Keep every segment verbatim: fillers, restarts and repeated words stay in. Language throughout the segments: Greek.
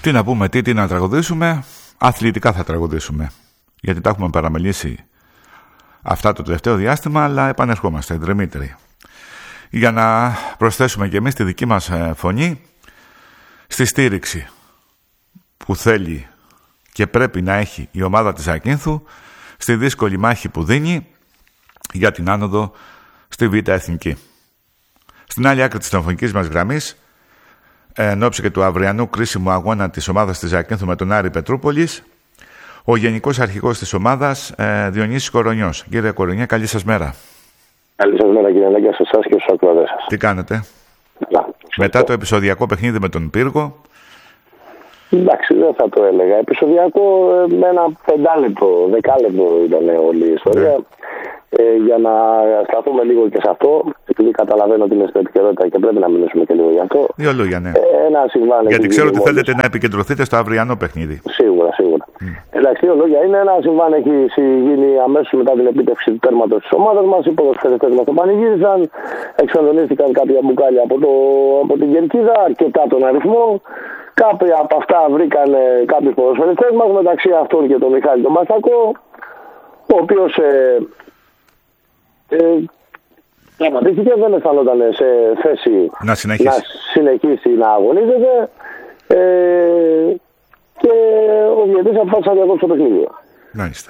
Τι να πούμε, τι, τι να τραγουδήσουμε. Αθλητικά θα τραγουδήσουμε. Γιατί τα έχουμε παραμελήσει αυτά το τελευταίο διάστημα, αλλά επανερχόμαστε δρυμύτεροι. Για να προσθέσουμε και εμείς τη δική μας φωνή στη στήριξη που θέλει και πρέπει να έχει η ομάδα της Ακίνθου στη δύσκολη μάχη που δίνει για την άνοδο στη Β' Εθνική. Στην άλλη άκρη της τηλεφωνικής μας γραμμής, εν ώψη και του αυριανού κρίσιμου αγώνα της ομάδας της Ακίνθου με τον Άρη Πετρούπολης, ο Γενικός Αρχηγός της ομάδας, ε, Διονύσης Κορονιός. Κύριε Κορονιά, καλή σας μέρα. Καλή σας μέρα, κύριε Λέγκια, σε εσάς και στους ακροατές σας. Τι κάνετε? Να, μετά το επεισοδιακό παιχνίδι με τον Πύργο? Εντάξει, δεν θα το έλεγα. Επεισοδιακό με ένα πεντάλεπτο, δεκάλεπτο ήταν όλη η ιστορία. Ναι. Ε, για να σταθούμε λίγο και σε αυτό, επειδή καταλαβαίνω ότι είναι στην επικαιρότητα και πρέπει να μιλήσουμε και λίγο γι' αυτό. Δύο λόγια, ναι. Ε, ένα συμβάν. Γιατί ξέρω ότι θέλετε να επικεντρωθείτε στο αυριανό παιχνίδι. Σίγουρα, σίγουρα. Mm. Εντάξει, δύο λόγια είναι. Ένα συμβάν έχει γίνει αμέσως μετά την επίτευξη του τέρματος της ομάδας μας. Οι ποδοσφαιριστές μας το πανηγύρισαν. Εξαντλήθηκαν κάποια μπουκάλια από, το, από την κερκίδα, αρκετά τον αριθμό. Κάποιοι από αυτά βρήκαν κάποιους ποδοσφαιριστές μας, μεταξύ αυτών και τον Μιχάλη τον Μαστακό, ο οποίος ε, ε, τραυματίστηκε, δεν αισθανόταν σε θέση να συνεχίσει να, συνεχίσει, να αγωνίζεται ε, και ο διαιτητής αποφάσισε να διακόψει το παιχνίδι. Μάλιστα.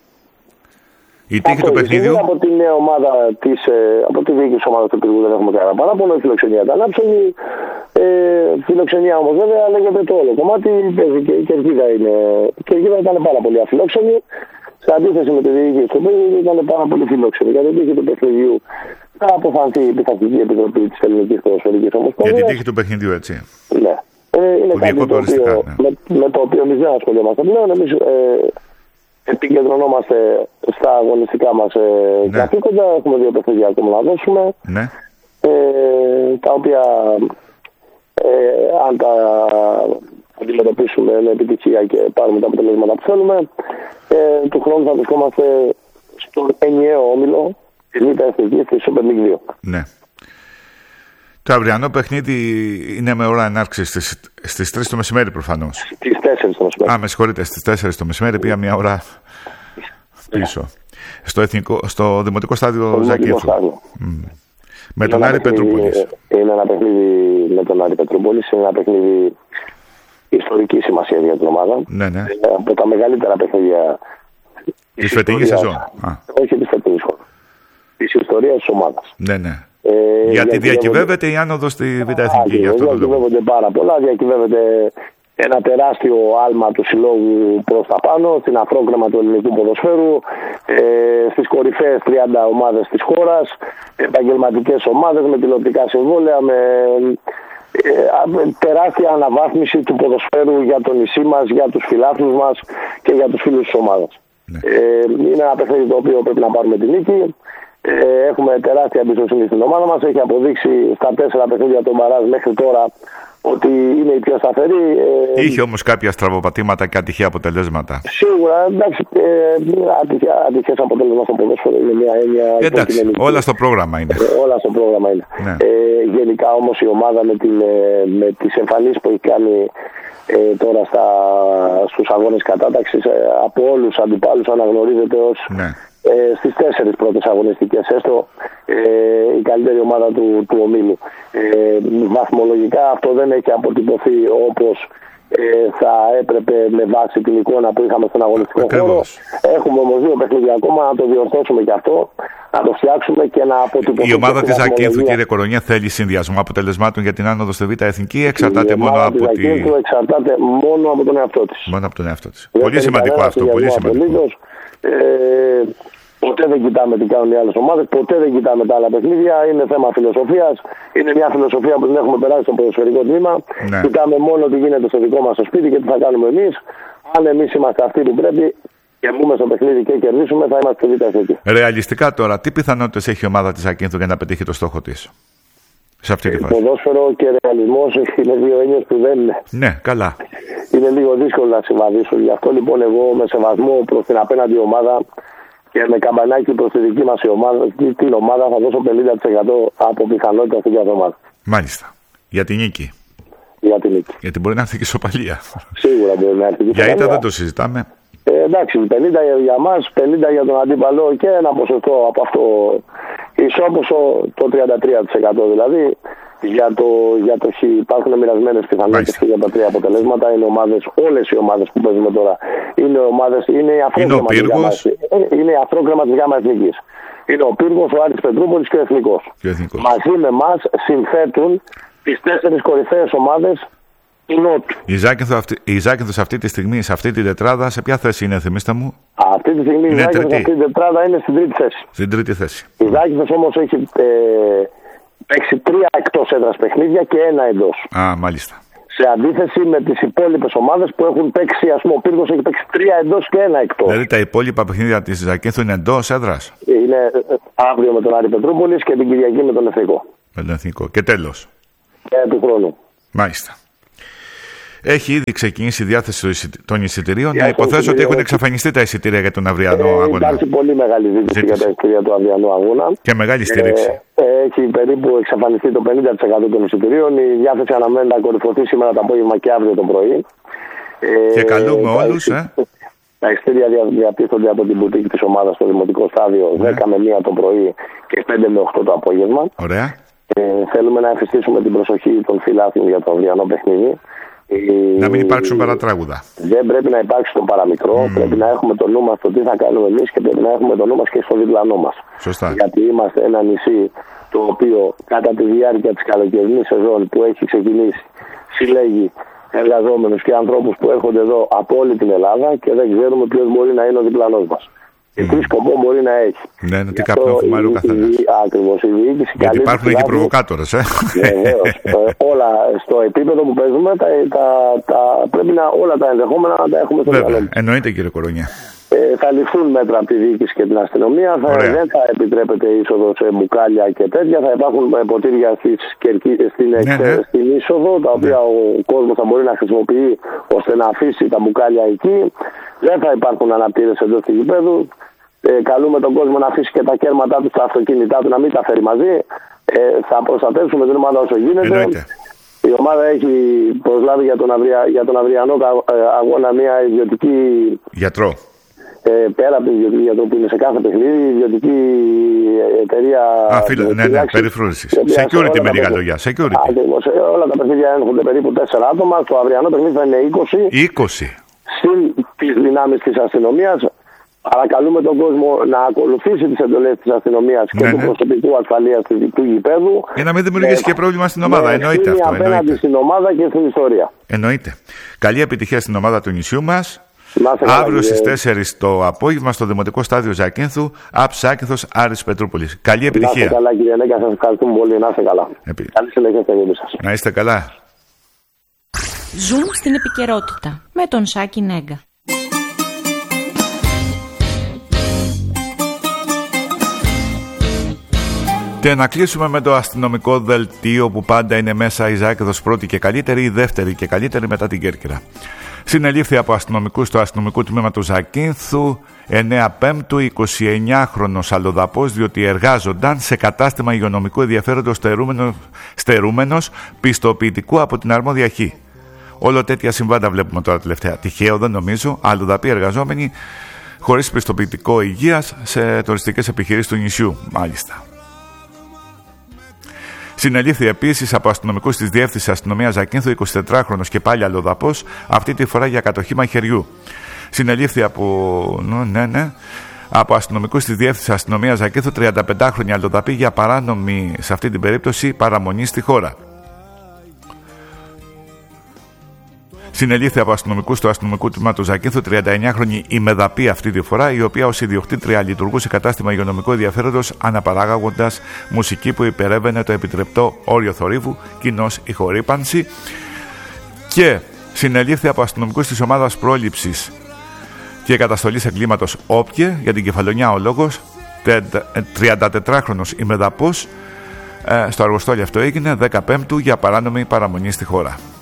Η τύχη του παιχνιδιού. Από την νέα ομάδα της, από τη διοίκηση της ομάδας του Πύργου δεν έχουμε κανένα παράπονο. Η φιλοξενία ήταν άψογη. Ε, φιλοξενία όμως βέβαια λέγεται το όλο κομμάτι. Η κερκίδα, είναι, η κερκίδα ήταν πάρα πολύ αφιλόξενη. Σε αντίθεση με τη διοίκηση του Πύργου ήταν πάρα πολύ φιλόξενη. Για την τύχη του παιχνιδιού θα αποφανθεί η Πειθαρχική Επιτροπή της Ελληνικής Ποδοσφαιρικής Ομοσπονδίας. Για την τύχη του παιχνιδιού, έτσι. Ναι. Ε, είναι κάτι το οποίο, ναι. με, με το οποίο εμείς δεν ασχολιόμαστε πλέον. Εμείς, ε, επικεντρωνόμαστε στα αγωνιστικά μας ε, ναι. καθήκοντα. Έχουμε δύο παιχνίδια ακόμα να δώσουμε. Ναι. Ε, τα οποία ε, αν τα αντιμετωπίσουμε με επιτυχία και πάρουμε τα αποτελέσματα που θέλουμε, ε, του χρόνου θα βρισκόμαστε στον ενιαίο όμιλο της Β' Εθνικής της Super League δύο. Ναι. Το αυριανό παιχνίδι είναι με ώρα ενάρξης στις, στις τρεις το μεσημέρι προφανώς. Στις τέσσερις το μεσημέρι. Α, με συγχωρείτε, στις τέσσερις το μεσημέρι πήγα μια ώρα πίσω. Στο, εθνικό, στο Δημοτικό Στάδιο Ζακίνθου. Mm. Με τον Άρη Πετρούπολης. Είναι ένα παιχνίδι με τον Άρη Πετρούπολης. Είναι ένα παιχνίδι ιστορική σημασία για την ομάδα. Ναι, ναι. Από τα μεγαλύτερα παιχνίδια της φετινής σεζόν. Όχι της φετινής σεζόν. Της ιστορίας της ομάδας. Ναι, ναι. Ε, γιατί διακυβεύεται η άνοδο στη Β' Εθνική. Για αυτό το λόγο. Διακυβεύονται πάρα πολλά. Διακυβεύεται ένα τεράστιο άλμα του συλλόγου προς τα πάνω, στην αφρόκρεμα του ελληνικού ποδοσφαίρου, ε, στις κορυφαίες τριάντα ομάδες της χώρας, επαγγελματικές ομάδες με τηλεοπτικά συμβόλαια, με ε, τεράστια αναβάθμιση του ποδοσφαίρου για το νησί μας, για τους φιλάθλους μας και για τους φίλους της ομάδας. Ναι. Ε, είναι ένα παιχνίδι το οποίο πρέπει να πάρουμε την νίκη. Ε, έχουμε τεράστια εμπιστοσύνη στην ομάδα μας. Έχει αποδείξει στα τέσσερα παιχνίδια των μπαράζ μέχρι τώρα ότι είναι η πιο σταθερή. Ε, Είχε όμως κάποια στραβοπατήματα και ατυχαία αποτελέσματα. Σίγουρα, εντάξει, ε, ατυχές αποτελέσματα στο ποδόσφαιρο είναι μια έννοια. Εντάξει, όλα στο πρόγραμμα είναι. Ε, όλα στο πρόγραμμα είναι. Ναι. Ε, γενικά όμως η ομάδα με, την, με τις εμφανίσεις που έχει κάνει ε, τώρα στα, στους αγώνες κατάταξης ε, από όλους τους αντιπάλους αναγνωρίζεται ως ναι. ε, στις τέσσερις πρώτες αγωνιστικές έστω ε, η καλύτερη ομάδα του, του ομίλου. Ε, βαθμολογικά αυτό δεν έχει αποτυπωθεί όπως ε, θα έπρεπε με βάση την εικόνα που είχαμε στον αγωνιστικό χώρο. Έχουμε όμως δύο παιχνίδια ακόμα να το διορθώσουμε και αυτό, να το φτιάξουμε και να αποτυπωθεί. Η ομάδα της Ακίνθου, κύριε Κορονιά, θέλει συνδυασμό αποτελεσμάτων για την άνοδο στη Β' Εθνική, εξαρτάται μόνο από τη... Η εξαρτάται μόνο από τον εαυτό της. Μόνο από τον εαυτό της. Πολύ σημαντικό αυτό, πολύ σημαντικό. Ε, ποτέ δεν κοιτάμε τι κάνουν οι άλλες ομάδες, ποτέ δεν κοιτάμε τα άλλα παιχνίδια. Είναι θέμα φιλοσοφίας. Είναι μια φιλοσοφία που την έχουμε περάσει στο ποδοσφαιρικό τμήμα. Ναι. Κοιτάμε μόνο τι γίνεται στο δικό μας το σπίτι και τι θα κάνουμε εμείς. Αν εμείς είμαστε αυτοί που πρέπει και μπούμε στο παιχνίδι και κερδίσουμε, θα είμαστε στη Β' Εθνική. Ρεαλιστικά τώρα, τι πιθανότητες έχει η ομάδα της Ακίνθου για να πετύχει το στόχο της σε αυτή τη φάση? Ποδόσφαιρο και ρεαλισμός είναι δύο έννοιες που δεν είναι. Ναι, καλά. Είναι λίγο δύσκολο να συμβαδίσουν. Γι' αυτό λοιπόν εγώ με σεβασμό προς την απέναντι ομάδα και με καμπανάκι προς τη δική μας ομάδα, την ομάδα θα δώσω πενήντα τοις εκατό από πιθανότητα στην κάθε ομάδα. Μάλιστα. Για την νίκη. για την νίκη. Γιατί μπορεί να έρθει και ισοπαλία. Σίγουρα μπορεί να έρθει και ισοπαλία. Για ήττα δεν το συζητάμε. Ε, εντάξει, πενήντα για μας, πενήντα για τον αντίπαλο και ένα ποσοστό από αυτό ισόποσο, το τριάντα τρία τοις εκατό δηλαδή. Για το, για το χ υπάρχουν μοιρασμένες πιθανότητες και για τα τρία αποτελέσματα. Είναι ομάδες, όλες οι ομάδες που παίζουμε τώρα είναι ομάδες, είναι η αφρόκρεμα της γάμας, είναι η αφρόκρεμα της γάμας εθνικής. Είναι ο Πύργος, ο Άρης Πετρούπολης και ο Εθνικός. Και ο Εθνικός. Μαζί με εμάς συνθέτουν τις τέσσερις κορυφαίες ομάδες του Νότου. Η Ζάκυνθος αυτή τη στιγμή, σε αυτή την τετράδα, σε ποια θέση είναι, θυμίστε μου? Αυτή τη στιγμή η Ζάκυνθος αυτή την τετράδα είναι στην τρίτη θέση. Στην τρίτη θέση. Η Ζάκυνθος όμως έχει ε, παίξει τρία εκτός έδρας παιχνίδια και ένα εντός. Α, μάλιστα. Σε αντίθεση με τις υπόλοιπες ομάδες που έχουν παίξει, ας πούμε, ο Πύργος έχει παίξει τρία εντός και ένα εκτός. Δηλαδή τα υπόλοιπα παιχνίδια της Ζακύνθου είναι εντός έδρας. Είναι αύριο με τον Άρη Πετρούπολης και την Κυριακή με τον Εθνικό. Με τον Εθνικό. Και τέλος. Και του χρόνου. Μάλιστα. Έχει ήδη ξεκινήσει η διάθεση των εισιτηρίων. Να υποθέσω ότι έχουν εξαφανιστεί τα εισιτήρια για τον αυριανό ε, αγώνα. Υπάρχει πολύ μεγάλη ζήτηση για τα εισιτήρια του αυριανού αγώνα. Και μεγάλη στήριξη. Ε, έχει περίπου εξαφανιστεί το πενήντα τοις εκατό των εισιτηρίων. Η διάθεση αναμένεται να κορυφωθεί σήμερα το απόγευμα και αύριο το πρωί. Και ε, καλούμε όλους. Ε. Τα εισιτήρια διαπίστονται από την μπουτίκη της ομάδας στο δημοτικό στάδιο ναι. δέκα με μία το πρωί και πέντε με οκτώ το απόγευμα. Ωραία. Ε, θέλουμε να εφιστήσουμε την προσοχή των φιλάθλων για το αυριανό παιχνίδι. Να μην υπάρξουν παρατράγουδα. Δεν πρέπει να υπάρξει το παραμικρό. Mm. Πρέπει να έχουμε το νου μας στο τι θα κάνουμε εμείς και πρέπει να έχουμε το νου μας και στο διπλανό μας. Σωστά. Γιατί είμαστε ένα νησί το οποίο κατά τη διάρκεια της καλοκαιρινής σεζόν που έχει ξεκινήσει συλλέγει εργαζόμενους και ανθρώπους που έρχονται εδώ από όλη την Ελλάδα και δεν ξέρουμε ποιος μπορεί να είναι ο διπλανός μας. Και τι σκοπό μπορεί να έχει. Ναι, ναι, τι καπνό φουμάρει ο καθένας. Ακριβώς, η διοίκηση. Γιατί υπάρχουν και προβοκάτορες, ε. Βεβαίως. Όλα στο επίπεδο που παίζουμε, τα, τα, τα, πρέπει να όλα τα ενδεχόμενα να τα έχουμε στο μυαλό. Εννοείται, κύριε Κορονιά. Ε, θα ληφθούν μέτρα από τη διοίκηση και την αστυνομία. Θα, δεν θα επιτρέπεται είσοδο σε μπουκάλια και τέτοια. Θα υπάρχουν ποτήρια στις, στην, ναι, ναι. στην είσοδο, τα οποία ναι. ο κόσμος θα μπορεί να χρησιμοποιεί ώστε να αφήσει τα μπουκάλια εκεί. Δεν θα υπάρχουν αναπτήρες εντός του γηπέδου. Ε, καλούμε τον κόσμο να αφήσει και τα κέρματά του στα αυτοκίνητά του, να μην τα φέρει μαζί. Ε, θα προστατεύσουμε την ομάδα όσο γίνεται. Εννοείται. Η ομάδα έχει προσλάβει για τον, αυρια, για τον αυριανό αγώνα μια ιδιωτική. Γιατρό. Ε, πέρα από την ιδιωτική γιατρό που είναι σε κάθε παιχνίδι, η ιδιωτική εταιρεία. Α, φίλε, ναι, ναι, περιφρούρησης. Security με λίγα λόγια. Security. Ακριβώς. Όλα τα παιχνίδια έρχονται περίπου τέσσερα άτομα. Το αυριανό παιχνίδι θα είναι είκοσι. είκοσι. Συν τις δυνάμεις της αστυνομίας. Παρακαλούμε τον κόσμο να ακολουθήσει τις εντολές της αστυνομίας και ναι, του ναι. προσωπικού ασφαλείας του γηπέδου. Για να μην δημιουργήσει ε, και πρόβλημα στην ομάδα. Εννοείται αυτό. Απέναντι εννοείται. στην ομάδα και στην ιστορία. Εννοείται. Καλή επιτυχία στην ομάδα του νησιού μας. Καλά, αύριο στις τέσσερις το απόγευμα στο Δημοτικό Στάδιο Ζακύνθου, ΑΠ Ζάκυνθος, Άρης Πετρούπολης. Καλή επιτυχία. Να είστε καλά, κύριε Νέκα, σας ευχαριστούμε πολύ. Να είστε καλά. Επί... Καλή συνέχεια στην εκπομπή σας. Να είστε καλά. Ζουν στην επικαιρότητα με τον Σάκη Νέγκα. Και να κλείσουμε με το αστυνομικό δελτίο που πάντα είναι μέσα η Ζάκυνθος πρώτη και καλύτερη, η δεύτερη και καλύτερη μετά την Κέρκυρα. Συνελήφθη από αστυνομικούς στο αστυνομικό τμήμα του Ζακύνθου εννέα Πέμπτου εικοσιεννιάχρονος αλλοδαπός, διότι εργάζονταν σε κατάστημα υγειονομικού ενδιαφέροντος στερούμενος πιστοποιητικού από την αρμόδια Χ. Όλο τέτοια συμβάντα βλέπουμε τώρα τελευταία. Τυχαίο δεν νομίζω, αλλοδαποί εργαζόμενοι χωρίς πιστοποιητικό υγείας σε τουριστικές επιχειρήσεις του νησιού, μάλιστα. Συνελήφθη επίσης από αστυνομικούς της Διεύθυνσης Αστυνομίας Ζακύνθου εικοσιτετράχρονος και πάλι αλλοδαπός, αυτή τη φορά για κατοχή μαχαιριού. Συνελήφθη από, ναι, ναι, από αστυνομικούς της Διεύθυνσης Αστυνομίας Ζακύνθου τριανταπεντάχρονη αλλοδαπή για παράνομη, σε αυτή την περίπτωση, παραμονή στη χώρα. Συνελήφθη από αστυνομικούς του αστυνομικού τμήμα του Ζακύνθου τριανταεννιάχρονη ημεδαπή αυτή τη φορά, η οποία ως ιδιοκτήτρια λειτουργούσε κατάστημα υγειονομικού ενδιαφέροντος, αναπαράγοντας μουσική που υπερεύαινε το επιτρεπτό όριο θορύβου, κοινώς ηχορύπανση. Και συνελήφθη από αστυνομικούς της ομάδας πρόληψης και καταστολής εγκλήματος Όπιε για την Κεφαλονιά ο λόγος, τριαντατετράχρονος ημεδαπός, στο αργοστόλι αυτό έγινε δέκα Πέμπτου για παράνομη παραμονή στη χώρα.